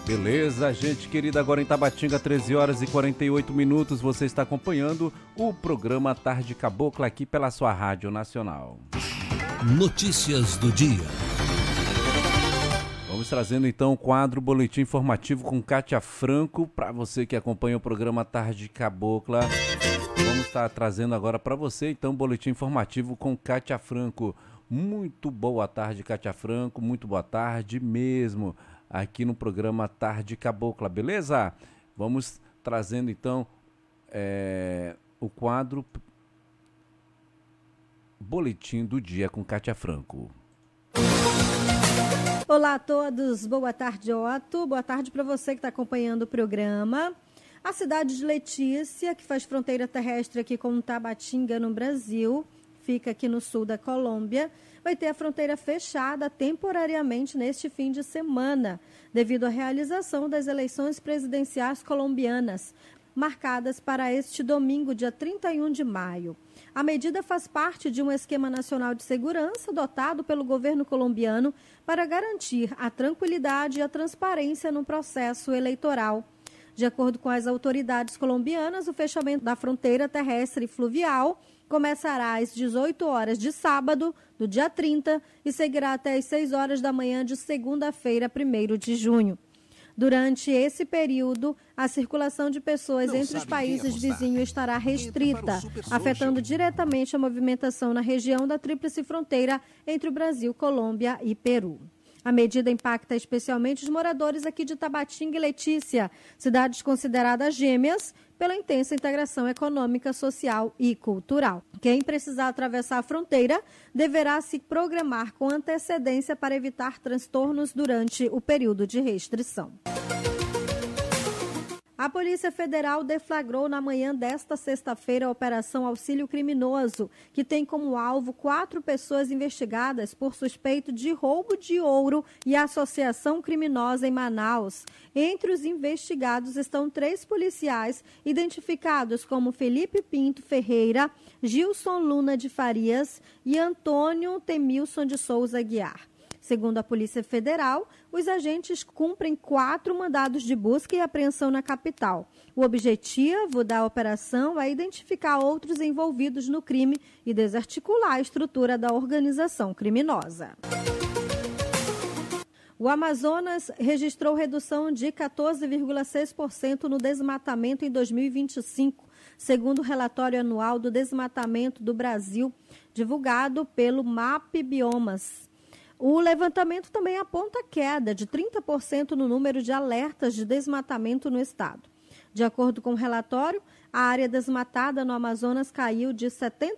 Beleza, gente querida, agora em Tabatinga, 13 horas e 48 minutos, você está acompanhando o programa Tarde Cabocla aqui pela sua Rádio Nacional. Notícias do dia. Vamos trazendo então o quadro Boletim Informativo com Kátia Franco, para você que acompanha o programa Tarde Cabocla. Vamos estar trazendo agora para você então o Boletim Informativo com Kátia Franco. Muito boa tarde, Kátia Franco, muito boa tarde mesmo, aqui no programa Tarde Cabocla, beleza? Vamos trazendo então o quadro Boletim do Dia com Kátia Franco. Olá a todos, boa tarde, Otto. Boa tarde para você que está acompanhando o programa. A cidade de Letícia, que faz fronteira terrestre aqui com Tabatinga, no Brasil, fica aqui no sul da Colômbia, vai ter a fronteira fechada temporariamente neste fim de semana, devido à realização das eleições presidenciais colombianas, marcadas para este domingo, dia 31 de maio. A medida faz parte de um esquema nacional de segurança adotado pelo governo colombiano para garantir a tranquilidade e a transparência no processo eleitoral. De acordo com as autoridades colombianas, o fechamento da fronteira terrestre e fluvial começará às 18 horas de sábado, do dia 30, e seguirá até às 6 horas da manhã de segunda-feira, 1º de junho. Durante esse período, a circulação de pessoas entre os países vizinhos estará restrita, afetando diretamente a movimentação na região da tríplice fronteira entre o Brasil, Colômbia e Peru. A medida impacta especialmente os moradores aqui de Tabatinga e Letícia, cidades consideradas gêmeas pela intensa integração econômica, social e cultural. Quem precisar atravessar a fronteira deverá se programar com antecedência para evitar transtornos durante o período de restrição. A Polícia Federal deflagrou na manhã desta sexta-feira a Operação Auxílio Criminoso, que tem como alvo 4 pessoas investigadas por suspeito de roubo de ouro e associação criminosa em Manaus. Entre os investigados estão 3 policiais identificados como Felipe Pinto Ferreira, Gilson Luna de Farias e Antônio Temilson de Souza Aguiar. Segundo a Polícia Federal, os agentes cumprem 4 mandados de busca e apreensão na capital. O objetivo da operação é identificar outros envolvidos no crime e desarticular a estrutura da organização criminosa. O Amazonas registrou redução de 14,6% no desmatamento em 2025, segundo o relatório anual do desmatamento do Brasil, divulgado pelo MAP Biomas. O levantamento também aponta queda de 30% no número de alertas de desmatamento no estado. De acordo com o relatório, a área desmatada no Amazonas caiu de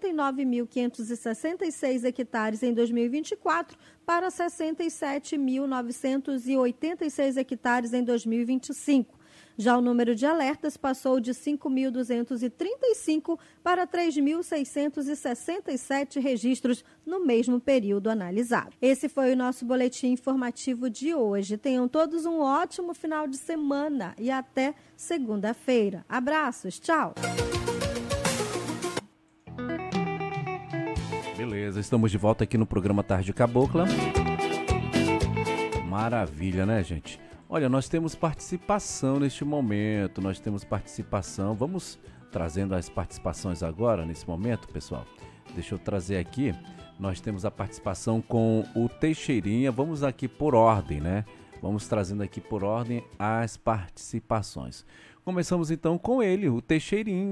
79.566 hectares em 2024 para 67.986 hectares em 2025. Já o número de alertas passou de 5.235 para 3.667 registros no mesmo período analisado. Esse foi o nosso boletim informativo de hoje. Tenham todos um ótimo final de semana e até segunda-feira. Abraços, tchau! Beleza, estamos de volta aqui no programa Tarde Cabocla. Maravilha, né, gente? Olha, nós temos participação neste momento, vamos trazendo as participações agora, nesse momento, pessoal. Deixa eu trazer aqui, nós temos a participação com o Teixeirinha, vamos aqui por ordem, né? Vamos trazendo aqui por ordem as participações. Começamos então com ele, o Teixeirinha.